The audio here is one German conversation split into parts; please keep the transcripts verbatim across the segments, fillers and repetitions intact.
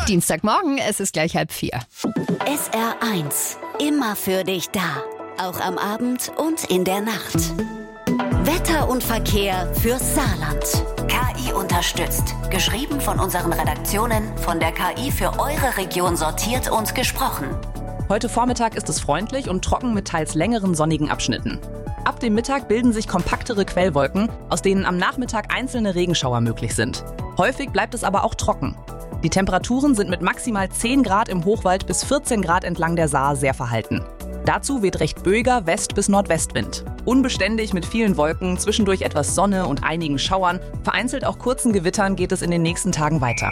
Dienstagmorgen, es ist gleich halb vier. S R eins, immer für dich da. Auch am Abend und in der Nacht. Wetter und Verkehr fürs Saarland. K I unterstützt. Geschrieben von unseren Redaktionen, von der K I für eure Region sortiert und gesprochen. Heute Vormittag ist es freundlich und trocken mit teils längeren sonnigen Abschnitten. Ab dem Mittag bilden sich kompaktere Quellwolken, aus denen am Nachmittag einzelne Regenschauer möglich sind. Häufig bleibt es aber auch trocken. Die Temperaturen sind mit maximal zehn Grad im Hochwald bis vierzehn Grad entlang der Saar sehr verhalten. Dazu weht recht böiger West- bis Nordwestwind. Unbeständig mit vielen Wolken, zwischendurch etwas Sonne und einigen Schauern, vereinzelt auch kurzen Gewittern geht es in den nächsten Tagen weiter.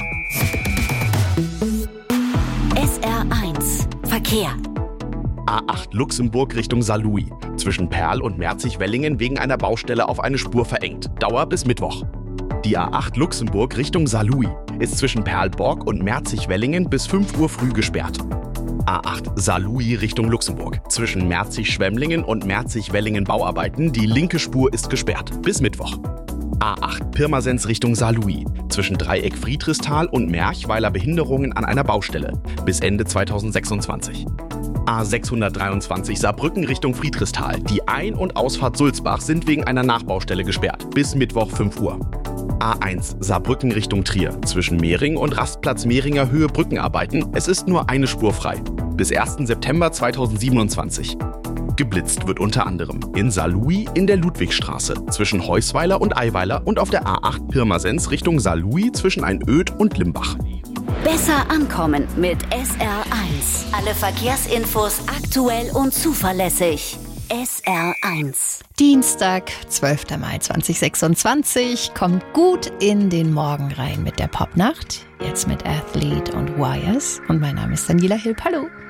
S R eins, Verkehr. A acht Luxemburg Richtung Saarlouis. Zwischen Perl und Merzig-Wellingen wegen einer Baustelle auf eine Spur verengt. Dauer bis Mittwoch. Die A acht Luxemburg Richtung Saarlouis ist zwischen Perlborg und Merzig-Wellingen bis fünf Uhr früh gesperrt. A acht Saarlouis Richtung Luxemburg. Zwischen Merzig-Schwemmlingen und Merzig-Wellingen Bauarbeiten. Die linke Spur ist gesperrt. Bis Mittwoch. A acht Pirmasens Richtung Saarlouis. Zwischen Dreieck Friedrichsthal und Merch, weiler Behinderungen an einer Baustelle. Bis Ende zweitausendsechsundzwanzig. A sechshundertdreiundzwanzig Saarbrücken Richtung Friedrichsthal. Die Ein- und Ausfahrt Sulzbach sind wegen einer Nachbaustelle gesperrt. Bis Mittwoch fünf Uhr. A eins Saarbrücken Richtung Trier. Zwischen Mehring und Rastplatz Mehringer Höhe Brückenarbeiten. Es ist nur eine Spur frei. Bis ersten September zweitausendsiebenundzwanzig. Geblitzt wird unter anderem in Saarlouis in der Ludwigstraße. Zwischen Heusweiler und Eiweiler und auf der A acht Pirmasens Richtung Saarlouis zwischen Einöd und Limbach. Besser ankommen mit S R eins. Alle Verkehrsinfos aktuell und zuverlässig. S R eins. Dienstag, zwölfter Mai zweitausendsechsundzwanzig. Kommt gut in den Morgen rein mit der Popnacht. Jetzt mit Athlete und Wires. Und mein Name ist Daniela Hilp. Hallo.